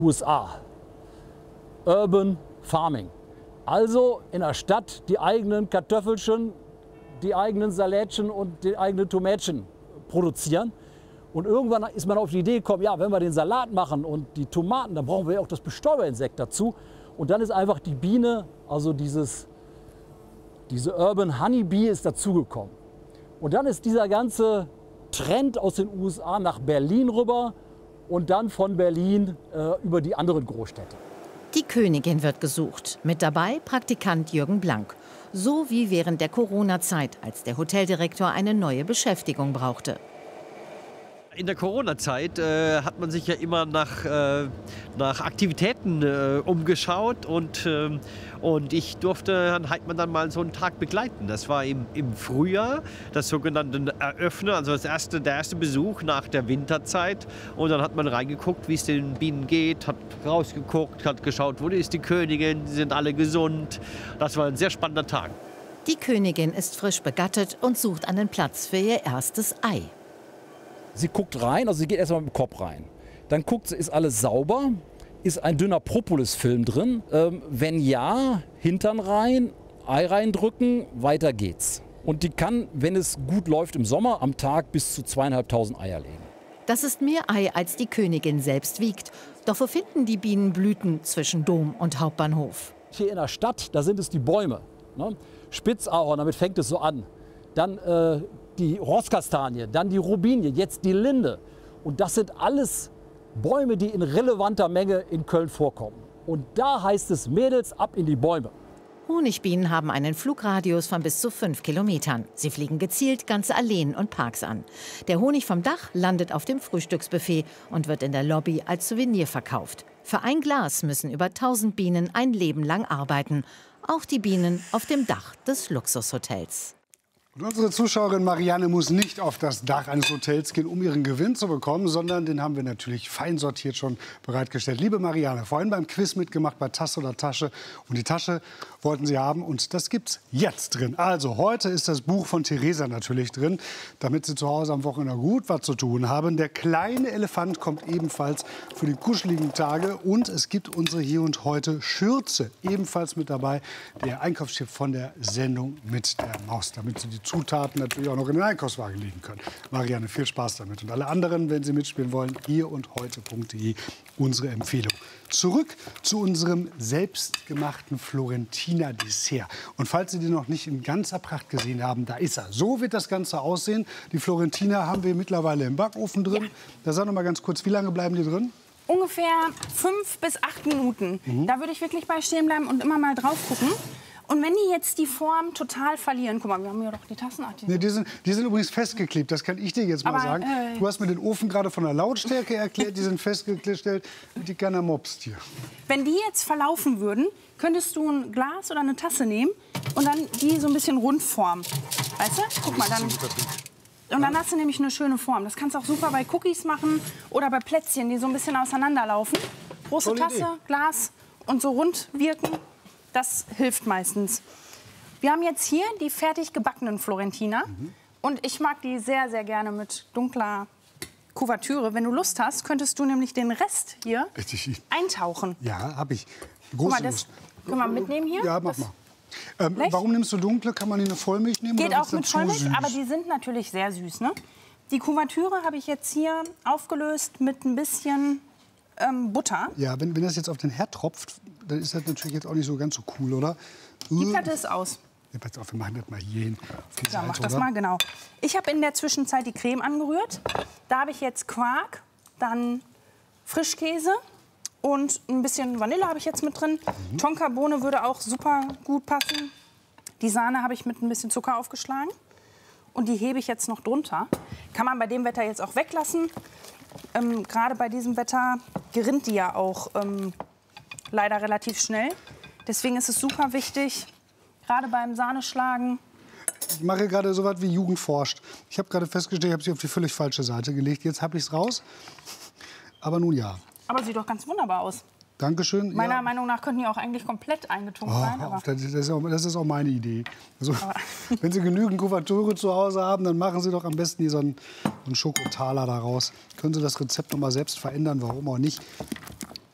USA. Urban Farming. Also in der Stadt die eigenen Kartoffelchen, die eigenen Salätchen und die eigenen Tomätchen produzieren. Und irgendwann ist man auf die Idee gekommen, ja, wenn wir den Salat machen und die Tomaten, dann brauchen wir ja auch das Bestäuberinsekt dazu. Und dann ist einfach die Biene, also diese Urban Honeybee ist dazugekommen. Und dann ist dieser ganze Trend aus den USA nach Berlin rüber und dann von Berlin über die anderen Großstädte. Die Königin wird gesucht. Mit dabei Praktikant Jürgen Blank. So wie während der Corona-Zeit, als der Hoteldirektor eine neue Beschäftigung brauchte. In der Corona-Zeit hat man sich ja immer nach Aktivitäten umgeschaut und ich durfte Herrn Heitmann dann mal so einen Tag begleiten. Das war im Frühjahr, das sogenannte Eröffnen, also der erste Besuch nach der Winterzeit. Und dann hat man reingeguckt, wie es den Bienen geht, hat rausgeguckt, hat geschaut, wo ist die Königin, die sind alle gesund. Das war ein sehr spannender Tag. Die Königin ist frisch begattet und sucht einen Platz für ihr erstes Ei. Sie guckt rein, also sie geht erstmal mit dem Kopf rein. Dann guckt sie, ist alles sauber? Ist ein dünner Propolisfilm drin? Wenn ja, Hintern rein, Ei reindrücken, weiter geht's. Und die kann, wenn es gut läuft im Sommer, am Tag bis zu 2.500 Eier legen. Das ist mehr Ei, als die Königin selbst wiegt. Doch wo finden die Bienen Blüten zwischen Dom und Hauptbahnhof? Hier in der Stadt, da sind es die Bäume. Ne? Spitzahorn, damit fängt es so an. Dann die Rosskastanie, dann die Robinie, jetzt die Linde. Und das sind alles Bäume, die in relevanter Menge in Köln vorkommen. Und da heißt es, Mädels, ab in die Bäume. Honigbienen haben einen Flugradius von bis zu 5 Kilometern. Sie fliegen gezielt ganze Alleen und Parks an. Der Honig vom Dach landet auf dem Frühstücksbuffet und wird in der Lobby als Souvenir verkauft. Für ein Glas müssen über 1000 Bienen ein Leben lang arbeiten. Auch die Bienen auf dem Dach des Luxushotels. Und unsere Zuschauerin Marianne muss nicht auf das Dach eines Hotels gehen, um ihren Gewinn zu bekommen, sondern den haben wir natürlich fein sortiert schon bereitgestellt. Liebe Marianne, vorhin beim Quiz mitgemacht bei Tasse oder Tasche. Und die Tasche wollten Sie haben und das gibt's jetzt drin. Also heute ist das Buch von Theresa natürlich drin, damit Sie zu Hause am Wochenende gut was zu tun haben. Der kleine Elefant kommt ebenfalls für die kuscheligen Tage. Und es gibt unsere Hier und Heute Schürze ebenfalls mit dabei. Der Einkaufstipp von der Sendung mit der Maus, damit Sie die Zutaten natürlich auch noch in den Einkaufswagen legen können. Marianne, viel Spaß damit. Und alle anderen, wenn Sie mitspielen wollen, hierundheute.de, unsere Empfehlung. Zurück zu unserem selbstgemachten Florentiner Dessert. Und falls Sie den noch nicht in ganzer Pracht gesehen haben, da ist er. So wird das Ganze aussehen. Die Florentiner haben wir mittlerweile im Backofen drin. Ja. Da sag noch mal ganz kurz, wie lange bleiben die drin? Ungefähr 5 bis 8 Minuten. Da würde ich wirklich bei stehen bleiben und immer mal drauf gucken. Und wenn die jetzt die Form total verlieren, guck mal, wir haben ja doch die Tassen. Nee, die sind übrigens festgeklebt, das kann ich dir jetzt mal sagen. Du hast mir den Ofen gerade von der Lautstärke erklärt, die sind festgestellt, die keiner mobst hier. Wenn die jetzt verlaufen würden, könntest du ein Glas oder eine Tasse nehmen und dann die so ein bisschen rund formen. Weißt du? Guck mal, dann. Und dann hast du nämlich eine schöne Form. Das kannst du auch super bei Cookies machen oder bei Plätzchen, die so ein bisschen auseinanderlaufen. Große Tasse, Glas und so rund wirken. Das hilft meistens. Wir haben jetzt hier die fertig gebackenen Florentiner. Und ich mag die sehr, sehr gerne mit dunkler Kuvertüre. Wenn du Lust hast, könntest du nämlich den Rest hier eintauchen. Ja, habe ich. Guck mal, das können wir mitnehmen hier? Ja, mach mal. Warum nimmst du dunkle? Kann man die eine Vollmilch nehmen? Geht auch mit Vollmilch, aber die sind natürlich sehr süß. Ne? Die Kuvertüre habe ich jetzt hier aufgelöst mit ein bisschen Butter. Ja, wenn das jetzt auf den Herd tropft, dann ist das natürlich jetzt auch nicht so ganz so cool, oder? Die Platte ist aus. Ja, pass auf, wir machen das mal hier hin. Ja, mach das mal, genau. Ich habe in der Zwischenzeit die Creme angerührt. Da habe ich jetzt Quark, dann Frischkäse und ein bisschen Vanille habe ich jetzt mit drin. Tonkabohne würde auch super gut passen. Die Sahne habe ich mit ein bisschen Zucker aufgeschlagen. Und die hebe ich jetzt noch drunter. Kann man bei dem Wetter jetzt auch weglassen. Gerade bei diesem Wetter gerinnt die ja auch leider relativ schnell. Deswegen ist es super wichtig, gerade beim Sahneschlagen. Ich mache gerade so was wie Jugend forscht. Ich habe gerade festgestellt, ich habe sie auf die völlig falsche Seite gelegt. Jetzt habe ich es raus. Aber nun ja. Aber sieht doch ganz wunderbar aus. Dankeschön. Meiner Meinung nach könnten die auch eigentlich komplett eingetunkt sein. Aber das ist auch meine Idee. Also, wenn Sie genügend Kuvertüre zu Hause haben, dann machen Sie doch am besten hier so einen Schokotaler daraus. Können Sie das Rezept noch mal selbst verändern, warum auch nicht.